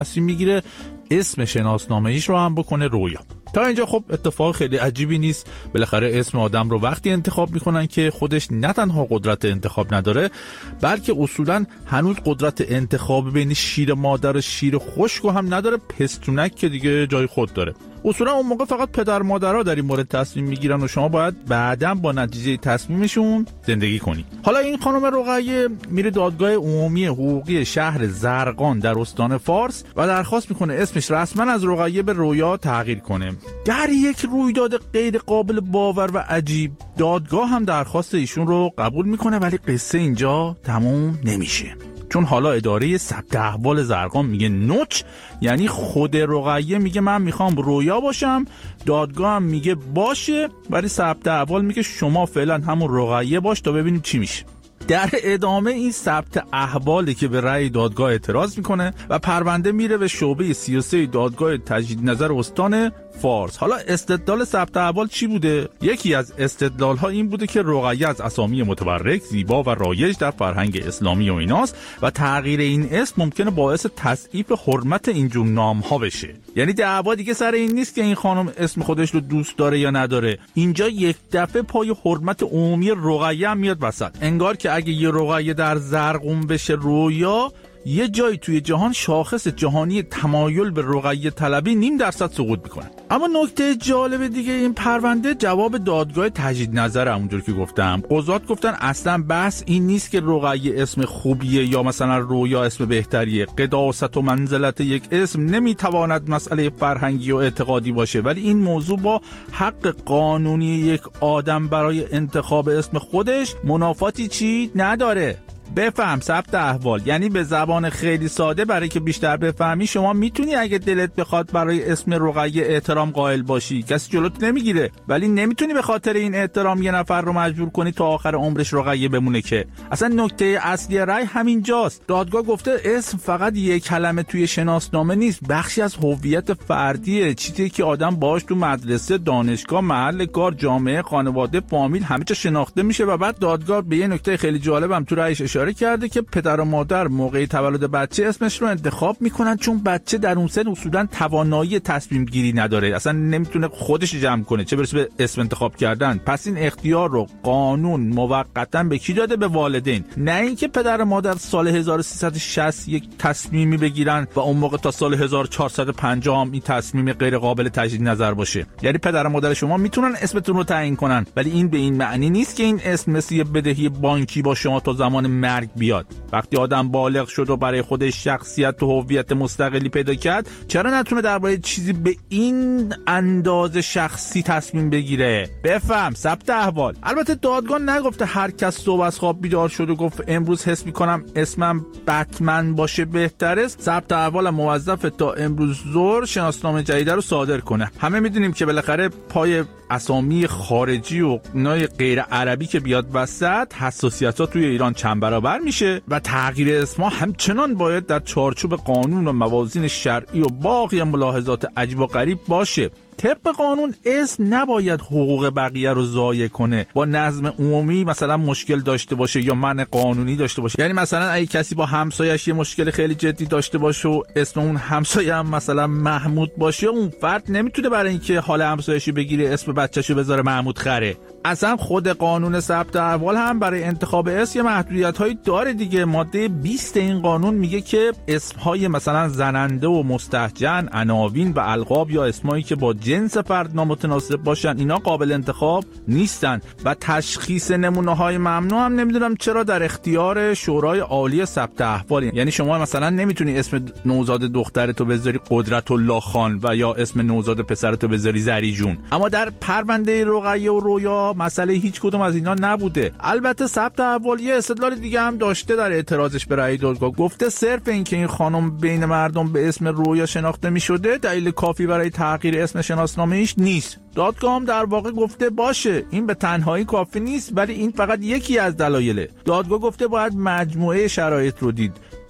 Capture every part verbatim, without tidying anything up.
تصمیم میگیره اسم شناسنامه‌ایش رو هم بکنه رویا. تا اینجا خب اتفاق خیلی عجیبی نیست. بالاخره اسم آدم رو وقتی انتخاب میکنن که خودش نه تنها قدرت انتخاب نداره، بلکه اصولا هنوز قدرت انتخاب بین شیر مادر و شیر خشک هم نداره. پستونک که دیگه جای خود داره. اصولا اون موقع فقط پدر مادرها در این مورد تصمیم میگیرن و شما باید بعداً با نتیجه تصمیمشون زندگی کنی. حالا این خانم رقیه میره دادگاه عمومی حقوقی شهر زرقان در استان فارس و درخواست میکنه اسمش رسما از رقیه به رویا تغییر کنه. در یک رویداد غیر قابل باور و عجیب، دادگاه هم درخواست ایشون رو قبول میکنه، ولی قصه اینجا تموم نمیشه. چون حالا اداره ثبت احوال زرقان میگه نوچ، یعنی خود رقیه میگه من میخوام رویا باشم، دادگاه هم میگه باشه، ولی ثبت احوال میگه شما فعلا همون رقیه باش تا ببینیم چی میشه. در ادامه این ثبت احوالی که به رأی دادگاه اعتراض میکنه و پرونده میره به شعبه سی و سه دادگاه تجدید نظر استان فارس. حالا استدلال ثبت احوال چی بوده؟ یکی از استدلال ها این بوده که رقیه از اسامی متبرک، زیبا و رایج در فرهنگ اسلامی و ایناست و تغییر این اسم ممکنه باعث تضعیف حرمت اینجور نام ها بشه. یعنی دعوا دیگه سر این نیست که این خانم اسم خودش رو دوست داره یا نداره. اینجا یک دفعه پای حرمت عمومی رقیه هم میاد وسط. انگار که اگه یه رقیه در زرقون بشه رویا، یه جایی توی جهان شاخص جهانی تمایل به رقیه طلبی نیم درصد سقوط میکنه. اما نکته جالب دیگه این پرونده جواب دادگاه تجدید نظر، همونجور که گفتم قضات گفتن اصلا بحث این نیست که رقیه اسم خوبیه یا مثلا رویا اسم بهتریه. قداست و منزلت یک اسم نمیتواند مسئله فرهنگی و اعتقادی باشه، ولی این موضوع با حق قانونی یک آدم برای انتخاب اسم خودش منافاتی چی نداره. بفهم ثبت احوال یعنی به زبان خیلی ساده برای که بیشتر بفهمی، شما میتونی اگه دلت بخواد برای اسم رقیه احترام قائل باشی، کسی جلوت نمیگیره، ولی نمیتونی به خاطر این احترام یه نفر رو مجبور کنی تا آخر عمرش رقیه بمونه. که اصلا نکته اصلی رأی همین جاست. دادگاه گفته اسم فقط یک کلمه توی شناسنامه نیست، بخشی از هویت فردیه، چیزی که آدم باهاش تو مدرسه، دانشگاه، محل کار، جامعه، خانواده، فامیل همه جا شناخته میشه. و بعد دادگاه به یه نکته خیلی جالبم تو رأیش اشاره کرده که پدر و مادر موقع تولد بچه اسمش رو انتخاب میکنن، چون بچه در اون سن اصولا توانایی تصمیم گیری نداره، اصلا نمیتونه خودش جمع کنه، چه برسه به اسم انتخاب کردن. پس این اختیار رو قانون موقتا به کی داده؟ به والدین. نه اینکه پدر و مادر سال هزار و سیصد و شصت یک تصمیمی بگیرن و اون موقع تا سال هزار و چهارصد و پنجاه هم این تصمیم غیر قابل تجدید نظر باشه. یعنی پدر و مادر شما میتونن اسمتون رو تعیین کنن، ولی این به این معنی نیست که این اسم مثل یه بدهی بانکی با شما تا زمان مرگ بیاد. وقتی آدم بالغ شد و برای خودش شخصیت و هویت مستقلی پیدا کرد، چرا نتونه درباره چیزی به این اندازه شخصی تصمیم بگیره؟ بفهم ثبت احوال. البته دادگاه نگفته هر کس صبح از خواب بیدار شد و گفت امروز حس میکنم اسمم بتمن باشه بهتره، ثبت احوال موظف تا امروز ظهر شناسنامه جدید رو صادر کنه. همه میدونیم که بالاخره پای اسامی خارجی و نای غیر عربی که بیاد وسط، حساسیت‌ها توی ایران چند برابر میشه و تغییر اسمها همچنان باید در چارچوب قانون و موازین شرعی و باقی ملاحظات عجیب و غریب باشه. طبق قانون اسم نباید حقوق بقیه رو ضایع کنه، با نظم عمومی مثلا مشکل داشته باشه یا منع قانونی داشته باشه. یعنی مثلا اگه کسی با همسایه‌اش یه مشکل خیلی جدی داشته باشه و اسم اون همسایه هم مثلا محمود باشه، اون فرد نمیتونه برای اینکه حال همسایه‌اش بگیره اسم بچه‌شو بذاره محمود خره. اصلا خود قانون ثبت احوال هم برای انتخاب اسم یه محدودیت‌هایی داره دیگه. ماده بیست این قانون میگه که اسم‌های مثلا زننده و مستهجن، عناوین و القاب یا اسمایی که با جنس فرد نامتناسب باشن اینا قابل انتخاب نیستن. و تشخیص نمونه‌های ممنوع هم نمیدونم چرا در اختیار شورای عالی ثبت احوال. یعنی شما مثلا نمیتونی اسم نوزاد دخترتو بذاری قدرت الله خان و یا اسم نوزاد پسرتو بذاری زری جون. اما در پرونده رقیه و رویا مسئله هیچ کدوم از اینا نبوده. البته ثبت احوال یه استدلال دیگه هم داشته در اعتراضش به رأی دادگاه. گفته صرف اینکه این خانم بین مردم به اسم رویا شناخته می‌شده دلیل کافی برای تغییر اسم شناسنامه‌ایش نیست. دادگاه هم در واقع گفته باشه این به تنهایی کافی نیست، ولی این فقط یکی از دلایله. دادگاه گفته باید مجموعه شرایط رو دید.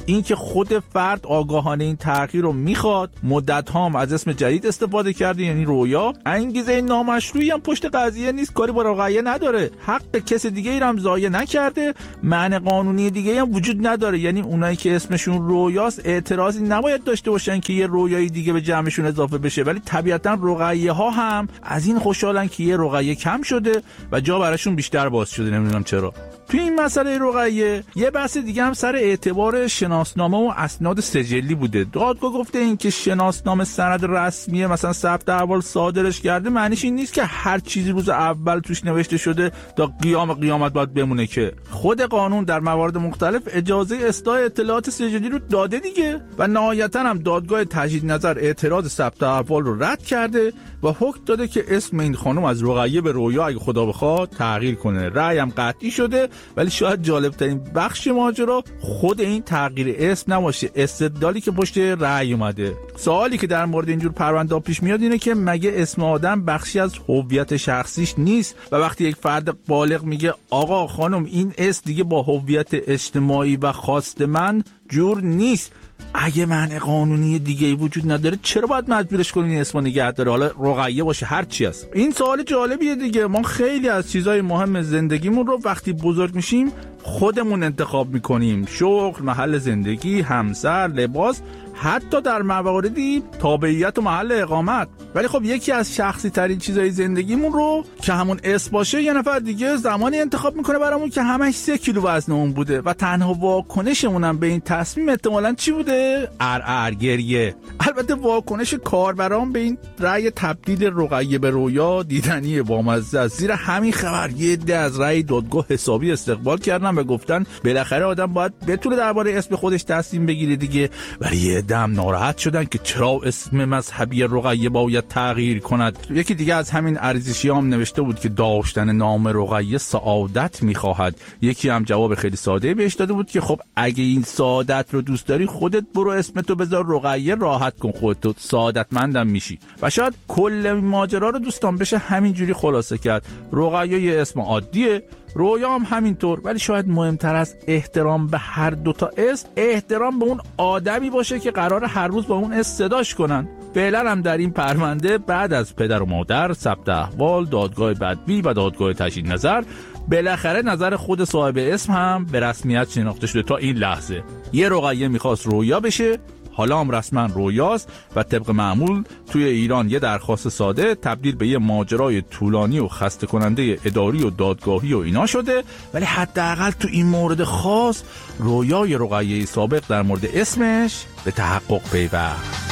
این که خود فرد آگاهانه این تغییر رو میخواد، مدت هم از اسم جدید استفاده کرده یعنی رویا، انگیزه نامشروعی هم پشت قضیه نیست، کاری با رقیه نداره، حق کس دیگه ای هم ضایع نکرده، معنی قانونی دیگه هم وجود نداره. یعنی اونایی که اسمشون رویاست اعتراضی نباید داشته باشن که یه رویایی دیگه به جمعشون اضافه بشه، ولی طبیعتا رقیه ها هم از این خوشحالن که یه رقیه کم شده و جا براشون بیشتر باز شده. نمیدونم چرا. توی این مسئله رقیه یه بحث دیگه هم سر اعتبار شناسنامه و اسناد سجلی بوده. دادگاه گفته این که شناسنامه سند رسمیه مثلا ثبت احوال صادرش کرده معنیش این نیست که هر چیزی روز اول توش نوشته شده تا قیام قیامت باید بمونه، که خود قانون در موارد مختلف اجازه اصلاح اطلاعات سجلی رو داده دیگه. و نهایتا هم دادگاه تجدید نظر اعتراض ثبت احوال رو رد کرده و حکم داده که اسم این خانم از رقیه به رویا اگه خدا بخواد تغییر کنه. رأی هم قطعی شده. ولی شاید جالب ترین بخش ماجرا خود این تغییر اسم نباشه، استدلالی که پشت رأی اومده. سوالی که در مورد اینجور پرونده پیش میاد اینه که مگه اسم آدم بخشی از هویت شخصیش نیست؟ و وقتی یک فرد بالغ میگه آقا خانم این اسم دیگه با هویت اجتماعی و خواست من جور نیست، اگه معنی قانونی دیگه‌ای وجود نداره چرا باید مجبورش کنین اسم نگه داره، حالا رقیه باشه هر چی است؟ این سوال جالبیه دیگه. ما خیلی از چیزای مهم زندگیمون رو وقتی بزرگ میشیم خودمون انتخاب میکنیم، شغل، محل زندگی، همسر، لباس، حتی در مواردی تابعیت و محل اقامت. ولی خب یکی از شخصی ترین چیزای زندگیمون رو که همون اسم باشه یه نفر دیگه زمانی انتخاب میکنه برامون که همش سه کیلو وزنمون بوده و تنها واکنشمون هم به این تصمیم احتمالاً چی بوده؟ ار گریه. البته واکنش کاربران به این رأی تبدیل رقیه به رویا دیدنی بامزه است. زیر همین خبر یه عده از رأی دادگاه حسابی استقبال کردن و گفتن بالاخره آدم باید بتونه درباره اسم خودش تصمیم بگیره دیگه. ولی یه دم ناراحت شدن که چرا اسم مذهبی رقیه باید تغییر کند. یکی دیگه از همین ارزشیام هم نوشته بود که داشتن نام رقیه سعادت میخواهد. یکی هم جواب خیلی ساده بهش داده بود که خب اگه این سعادت رو دوست داری خودت برو اسمتو بذار رقیه، راحت کن خودت، سعادتمندم میشی. و شاید کل ماجرا رو دوستان بشه همینجوری خلاصه کرد. رقیه یه اسم عادیه، رویا هم همینطور، ولی شاید مهمتر از احترام به هر دوتا اسم احترام به اون آدمی باشه که قراره هر روز با اون اسم صداش کنن. فعلا هم در این پرونده بعد از پدر و مادر، ثبت احوال، دادگاه بدوی و دادگاه تجدید نظر، بالاخره نظر خود صاحب اسم هم به رسمیت شناخته شده. تا این لحظه یه رقیه میخواست رویا بشه، حالا هم رسما رویاست و طبق معمول توی ایران یه درخواست ساده تبدیل به یه ماجرای طولانی و خسته کننده اداری و دادگاهی و اینا شده. ولی حداقل تو این مورد خاص رویای رقیه سابق در مورد اسمش به تحقق پیوست.